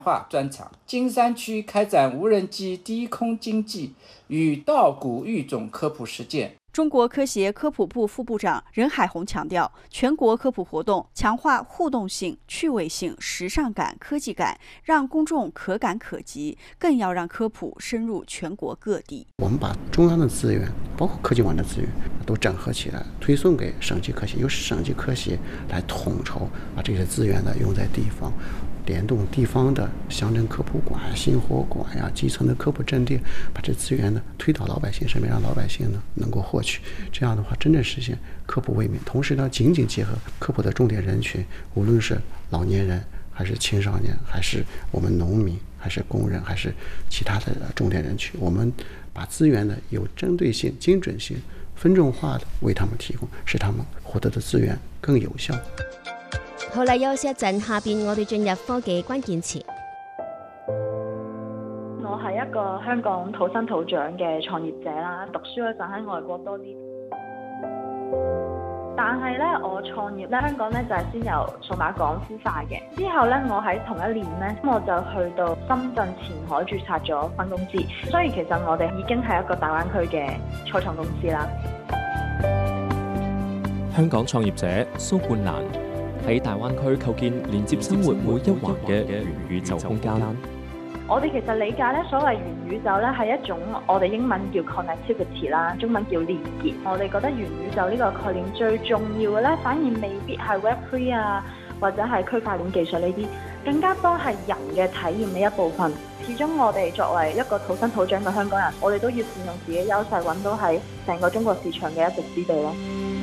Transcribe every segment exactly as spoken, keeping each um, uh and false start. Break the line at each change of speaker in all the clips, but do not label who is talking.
化专场，金山区开展无人机低空经济与稻谷育种科普实践。
中国科协科普部副部长任海红强调，全国科普活动强化互动性、趣味性、时尚感、科技感，让公众可感可及，更要让科普深入全国各地。
我们把中央的资源，包括科技网的资源，都整合起来，推送给省级科协，由省级科协来统筹，把这些资源呢用在地方。联动地方的乡镇科普馆、新活馆呀、基层的科普阵地，把这资源呢推到老百姓身边，让老百姓呢能够获取。这样的话，真正实现科普为民。同时呢，紧紧结合科普的重点人群，无论是老年人，还是青少年，还是我们农民，还是工人，还是其他的重点人群，我们把资源呢有针对性、精准性、分众化的为他们提供，使他们获得的资源更有效。
好啦，休息一陣，下邊我哋進入科技關鍵詞。
我係一個香港土生土長嘅創業者啦，讀書嗰陣喺外國多啲。但係咧，我創業咧，香港咧就係先由數碼港孵化嘅。之後咧，我喺同一年咧，我就去到深圳前海註冊咗分公司。所以其實我哋已經係一個大灣區嘅初創公司啦。
香港創業者蘇冠蘭喺大灣區構建連接生活每一環嘅元宇宙空間。
我哋其實理解咧，所謂元宇宙咧係一種我哋英文叫 connectivity 啦，中文叫連結。我哋覺得元宇宙呢個概念最重要嘅咧，反而未必係 Web 三 啊，或者係區塊鏈技術呢啲，更加多係人嘅體驗嘅一部分。始終我哋作為一個土生土長嘅香港人，我哋都要善用自己優勢，揾到喺成個中國市場嘅一席之地咯。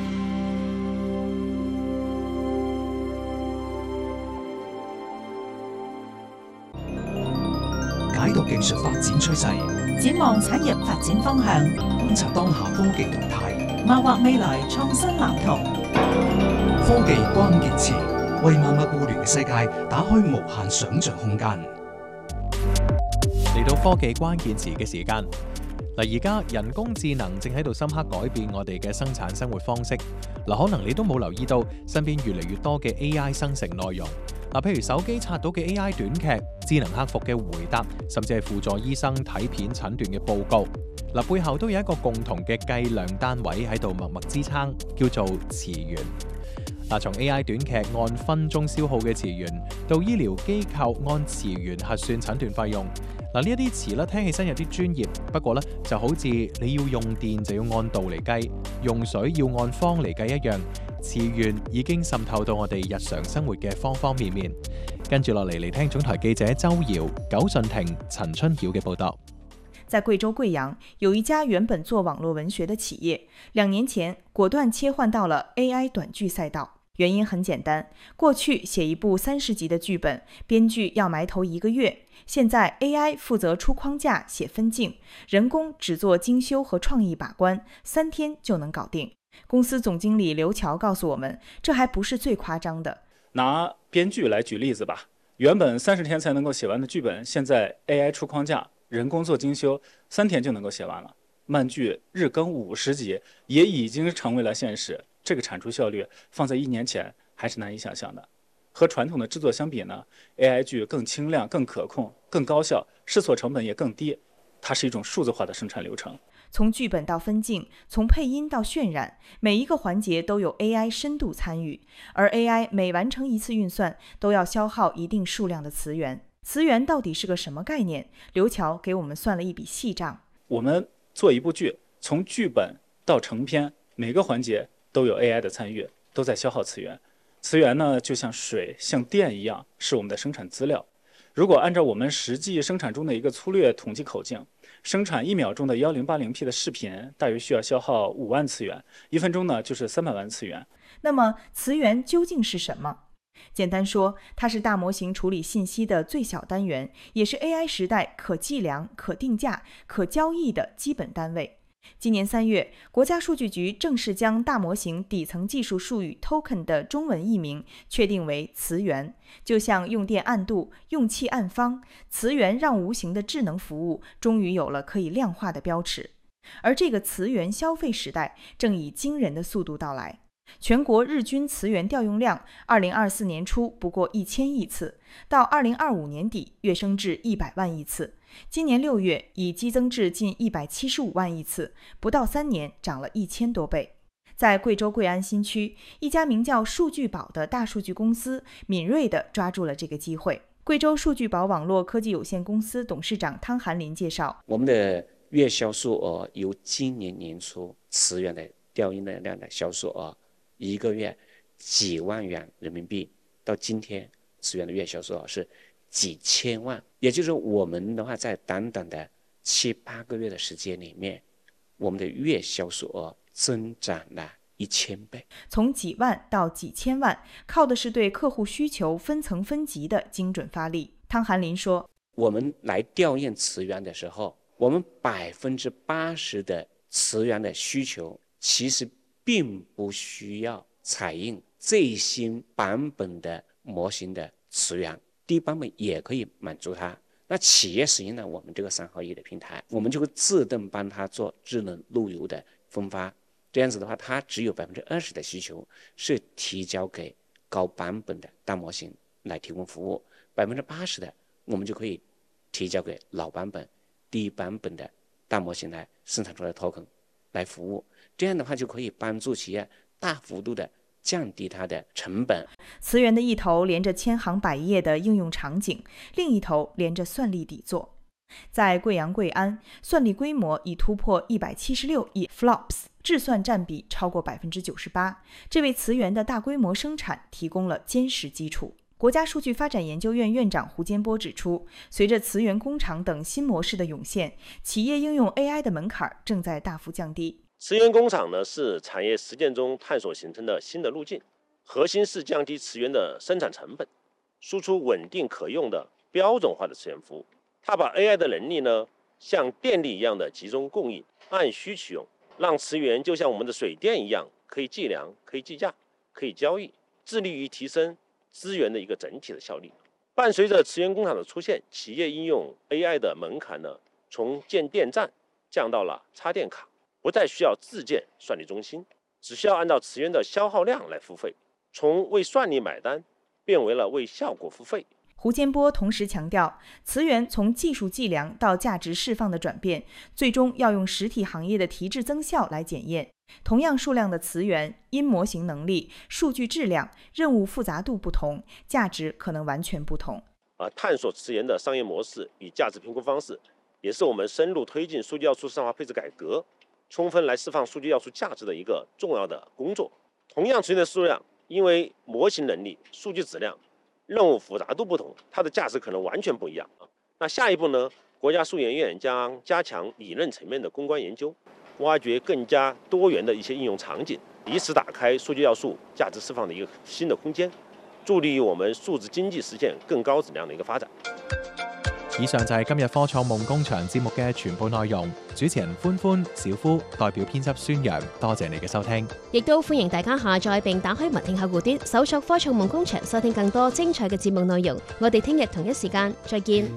解讀技術發展趨勢，
展望產業發展方向，
觀察當下科技動態，
謀劃未來創新藍圖。
科技關鍵詞，為萬物互聯嘅世界打開無限想像空間。
嚟到科技關鍵詞嘅時間，嗱，而家人工智能正喺度深刻改變我哋嘅生產生活方式。嗱，可能你都冇留意到，身邊越嚟越多嘅 A I 生成內容。嗱，譬如手機刷到嘅 A I 短劇、智能客服嘅回答，甚至係輔助醫生睇片診斷嘅報告。嗱，背後都有一個共同嘅計量單位喺度默默支撐，叫做詞源。嗱，從 A I 短劇按分鐘消耗嘅詞源，到醫療機構按詞源核算診斷費用。嗱，呢一啲詞咧聽起身有啲專業，不過咧就好似你要用電就要按度嚟計，用水要按方嚟計一樣。詞源已經滲透到我哋日常生活嘅方方面面。跟住落嚟嚟聽總台記者周瑤、九順庭、陳春曉嘅報道。
在貴州貴陽，有一家原本做網絡文學的企業，兩年前果斷切換到了 A I 短劇賽道。原因很簡單，過去寫一部三十集的劇本，編劇要埋頭一個月，現在 A I 負責出框架、寫分鏡，人工只做精修和創意把關，三天就能搞定。公司總經理劉橋告訴我們，這還不是最誇張的。
拿編劇來舉例子吧，原本三十天才能夠寫完的劇本，現在 A I 出框架，人工做精修，三天就能夠寫完了。漫劇日更五十集也已經成為了現實，這個產出效率放在一年前還是難以想象的。和傳統的製作相比呢， A I 劇更輕量、更可控、更高效，試錯成本也更低，它是一種數字化的生產流程。
從劇本到分鏡，從配音到渲染，每一個環節都有 A I 深度參與。而 A I 每完成一次運算，都要消耗一定數量的詞源。詞源到底是個什麼概念？劉橋給我們算了一筆細賬。
我們做一部劇，從劇本到成片，每個環節都有 A I 的參與，都在消耗詞源。詞源呢，就像水、像電一樣，是我們的生產資料。如果按照我們實際生產中的一個粗略統計口徑，生產一秒鐘的一零八零 P 的視頻，大約需要消耗五萬詞源，一分鐘呢就是三百萬詞源。
那麼詞源究竟是什麼？簡單說，它是大模型處理信息的最小單元，也是 A I 時代可計量、可定價、可交易的基本單位。今年三月，國家數據局正式將大模型底層技術術語 token 的中文譯名確定為詞源。就像用電按度、用氣按方，詞源讓無形的智能服務終於有了可以量化的標尺。而這個詞源消費時代正以驚人的速度到來。 全国日均磁源调用量，二零二四年初不过一千亿次，到二零二五年底跃升至一百万亿次。今年六月已激增至近一百七十五万亿次，不到三年涨了一千多倍。在贵州贵安新区，一家名叫数据宝的大数据公司敏锐地抓住了这个机会。贵州数据宝网络科技有限公司董事长汤寒林介绍，
我们的月销售额由今年年初磁源的调用的量的销售额一个月几万元人民币，到今天磁源的月销售额是几千万，也就是我们的话，在短短的七八个月的时间里面，我们的月销售额增长了一千倍。
从几万到几千万，靠的是对客户需求分层分级的精准发力。汤寒林说，
我们来调用磁源的时候，我们百分之八十的磁源的需求其实并不需要采用最新版本的模型的磁源，低版本也可以满足它。那企业使用了我们这个三合一的平台，我们就会自动帮它做智能路由的分发。这样子的话，它只有百分之二十的需求是提交给高版本的大模型来提供服务，百分之八十的我们就可以提交给老版本、低版本的大模型来生产出来的 token 来服务。这样的话就可以帮助企业大幅度的降低它的成本。
磁源的一头连着千行百业的应用场景，另一头连着算力底座。在贵阳贵安，算力规模已突破一百七十六亿 F L O P S， 质算占比超过 百分之九十八， 这为磁源的大规模生产提供了坚实基础。国家数据发展研究院院长胡坚波指出，随着磁源工厂等新模式的涌现，企业应用 A I 的门槛正在大幅降低。
磁源工厂呢，是产业实践中探索形成的新的路径，核心是降低磁源的生产成本，输出稳定可用的标准化的磁源服务。它把 A I 的能力呢，像电力一样的集中供应，按需取用，让磁源就像我们的水电一样，可以计量、可以计价、可以交易，致力于提升资源的一个整体的效率。伴随着磁源工厂的出现，企业应用 A I 的门槛呢，从建电站降到了插电卡，不再需要自建算力中心，只需要按照磁源的消耗量来付费，从为算力买单变为了为效果付费。
胡坚波同时强调，磁源从技术计量到价值释放的转变，最终要用实体行业的提质增效来检验。同样数量的磁源，因模型能力、数据质量、任务复杂度不同，价值可能完全不同。
而探索磁源的商业模式与价值评估方式，也是我们深入推进数据要素市场化配置改革，充分来释放数据要素价值的一个重要的工作。同样磁源的数量，因为模型能力、数据质量、任务复杂度不同，它的价值可能完全不一样啊。那下一步呢？国家数研院将加强理论层面的攻关研究，挖掘更加多元的一些应用场景，以此打开数据要素价值释放的一个新的空间，助力于我們數字經濟實現更高質量嘅一個發展。
以上就係今日科創夢工場節目嘅全部內容。主持人歡歡、小夫代表編輯孫陽，多謝你嘅收聽。
亦都歡迎大家下載並打開文聽客戶端，搜索科創夢工場，收聽更多精彩嘅節目內容。我哋聽日同一時間再見。